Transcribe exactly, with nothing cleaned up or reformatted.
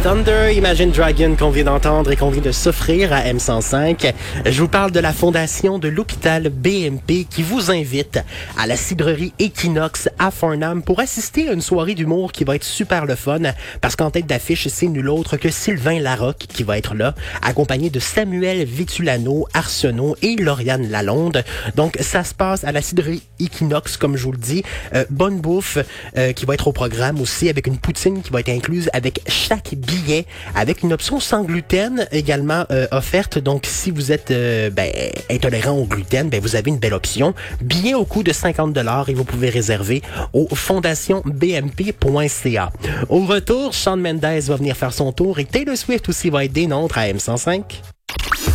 Thunder, Imagine Dragon qu'on vient d'entendre et qu'on vient de s'offrir à M cent cinq. Je vous parle de la fondation de l'hôpital B M P qui vous invite à la cidrerie Equinox à Farnham pour assister à une soirée d'humour qui va être super le fun parce qu'en tête d'affiche, c'est nul autre que Sylvain Larocque qui va être là, accompagné de Samuel Vitulano, Arsenault et Lauriane Lalonde. Donc, ça se passe à la cidrerie Equinox, comme je vous le dis. Euh, bonne bouffe euh, qui va être au programme aussi avec une poutine qui va être incluse avec chaque billet, avec une option sans gluten également euh, offerte. Donc, si vous êtes euh, ben, intolérant au gluten, ben, vous avez une belle option. Billet au coût de cinquante dollars et vous pouvez réserver au fondation b m p point c a. Au retour, Shawn Mendes va venir faire son tour et Taylor Swift aussi va être des nôtres à M cent cinq.